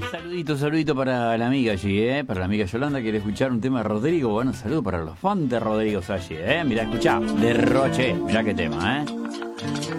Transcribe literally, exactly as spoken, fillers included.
Saludito, saludito para la amiga allí, ¿eh? Para la amiga Yolanda, quiere escuchar un tema de Rodrigo. Bueno, saludo para los fans de Rodrigo allí, ¿eh? Mirá, escuchá, Derroche, mirá qué tema, ¿eh?